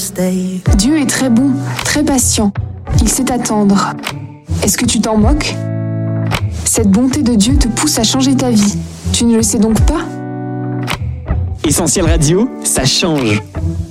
stay. Dieu est très bon, très patient. Il sait attendre. Est-ce que tu t'en moques ? Cette bonté de Dieu te pousse à changer ta vie. Tu ne le sais donc pas ? Essentiel Radio, ça change.